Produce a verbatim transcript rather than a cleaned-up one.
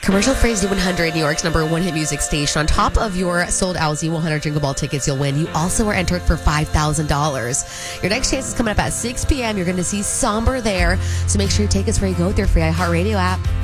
Commercial free Z one hundred, New York's number one hit music station. On top of your sold out Z one hundred Jingle Ball tickets you'll win, you also are entered for five thousand dollars. Your next chance is coming up at six p.m. You're going to see Somber there. So make sure you take us where you go with your free iHeartRadio app.